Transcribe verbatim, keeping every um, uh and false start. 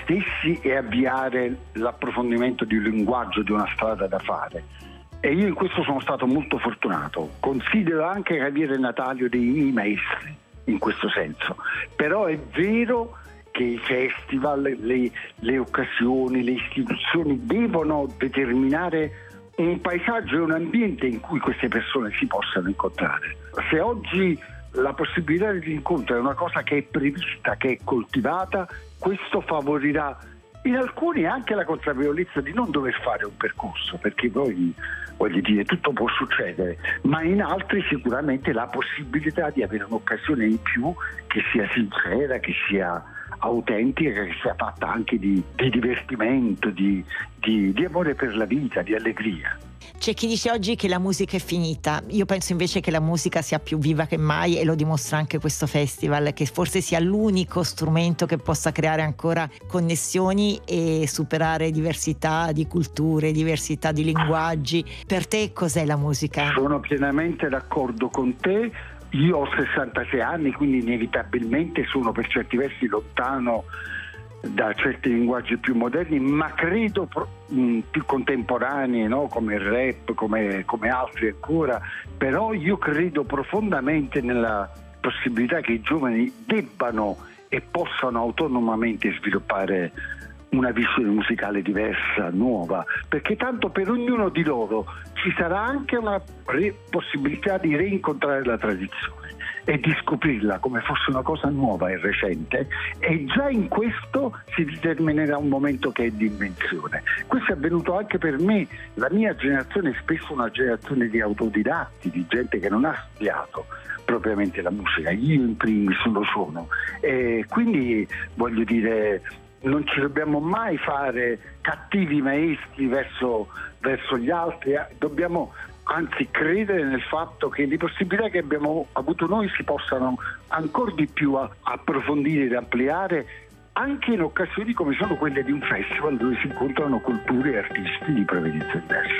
stessi e avviare l'approfondimento di un linguaggio, di una strada da fare. E io in questo sono stato molto fortunato. Considero anche Javier Natalio dei miei maestri in questo senso. Però è vero che i festival, le, le occasioni, le istituzioni devono determinare un paesaggio e un ambiente in cui queste persone si possano incontrare. Se oggi la possibilità di incontro è una cosa che è prevista, che è coltivata, questo favorirà in alcuni anche la consapevolezza di non dover fare un percorso, perché poi, voglio dire, tutto può succedere, ma in altri sicuramente la possibilità di avere un'occasione in più che sia sincera, che sia autentica, che sia fatta anche di, di divertimento, di, di, di amore per la vita, di allegria. C'è chi dice oggi che la musica è finita, io penso invece che la musica sia più viva che mai, e lo dimostra anche questo festival, che forse sia l'unico strumento che possa creare ancora connessioni e superare diversità di culture, diversità di linguaggi. Per te cos'è la musica? Sono pienamente d'accordo con te. Io ho sessantasei anni, quindi inevitabilmente sono per certi versi lontano da certi linguaggi più moderni, ma credo mh, più contemporanei, no? Come il rap, come, come altri ancora. Però io credo profondamente nella possibilità che i giovani debbano e possano autonomamente sviluppare una visione musicale diversa, nuova, perché tanto per ognuno di loro ci sarà anche una re- possibilità di reincontrare la tradizione e di scoprirla come fosse una cosa nuova e recente, e già in questo si determinerà un momento che è di invenzione. Questo è avvenuto anche per me. La mia generazione è spesso una generazione di autodidatti, di gente che non ha studiato propriamente la musica, io in primis lo sono, e quindi voglio dire, non ci dobbiamo mai fare cattivi maestri verso, verso gli altri, dobbiamo anzi credere nel fatto che le possibilità che abbiamo avuto noi si possano ancora di più approfondire ed ampliare, anche in occasioni come sono quelle di un festival dove si incontrano culture e artisti di provenienza diversa.